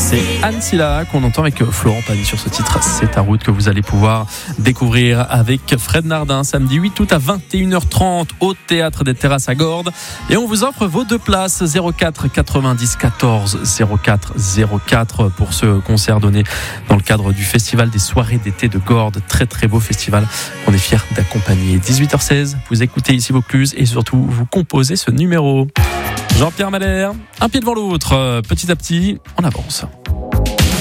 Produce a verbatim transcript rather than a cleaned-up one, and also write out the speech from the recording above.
C'est Anne Silla qu'on entend avec Florent Pagny sur ce titre. C'est ta route que vous allez pouvoir découvrir avec Fred Nardin samedi huit août à vingt et une heures trente au Théâtre des Terrasses à Gordes. Et on vous offre vos deux places zéro quatre quatre-vingt-dix quatorze zéro quatre zéro quatre pour ce concert donné dans le cadre du Festival des soirées d'été de Gordes. Très très beau festival qu'on est fiers d'accompagner. dix-huit heures seize, vous écoutez ici Vaucluse et surtout vous composez ce numéro. Jean-Pierre Malher, un pied devant l'autre, petit à petit, on avance.